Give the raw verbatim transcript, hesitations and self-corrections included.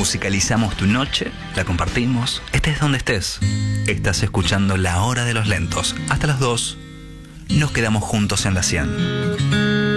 Musicalizamos tu noche, la compartimos, estés donde estés. Estás escuchando La Hora de los Lentos. Hasta las dos. Nos quedamos juntos en la cien.